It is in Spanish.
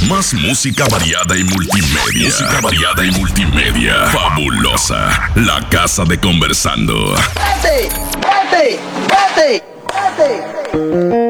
Más música variada y multimedia. Música variada y multimedia. Fabulosa. La casa de Conversando. ¡Vete! ¡Vete! ¡Vete! ¡Vete!